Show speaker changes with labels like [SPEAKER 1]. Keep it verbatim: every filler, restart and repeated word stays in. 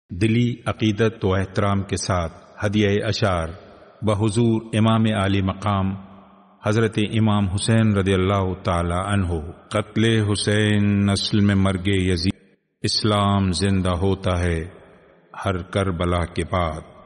[SPEAKER 1] दिली अकीदत व एहतराम के साथ हदिया अशार व हुजूर इमाम आली मकाम हजरत इमाम हुसैन रदियल्लाहु ताला अन्हु। कत्ले हुसैन नस्ल में मर्गे यजीद, इस्लाम जिंदा होता है हर करबला के बाद।